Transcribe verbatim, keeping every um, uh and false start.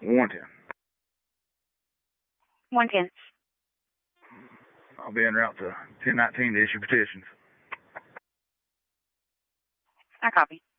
one ten. one ten. I'll be en route to ten nineteen to issue petitions. I copy.